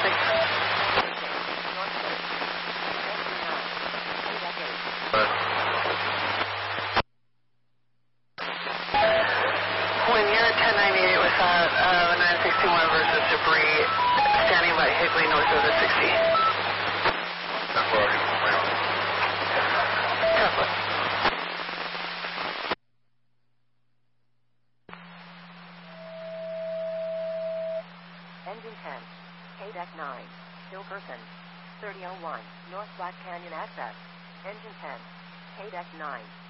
When you're at 1098 with that 961 versus debris, standing by Higley north of the 60. That's where I get my own. Careful. Engine 10, KDEC 9, still person, 3001, North Black Canyon access. Engine 10, KDEC 9.